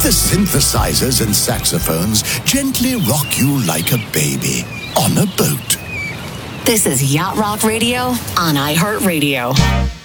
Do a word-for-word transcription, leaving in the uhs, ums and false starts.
the synthesizers and saxophones gently rock you like a baby on a boat. This is Yacht Rock Radio on iHeartRadio.